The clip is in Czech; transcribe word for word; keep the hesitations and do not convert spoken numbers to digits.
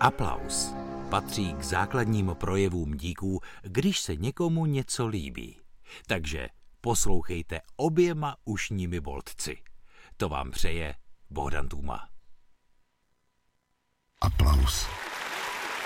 Aplaus patří k základním projevům díků, když se někomu něco líbí. Takže poslouchejte oběma ušními boltci. To vám přeje Bohdan Tůma. Aplaus.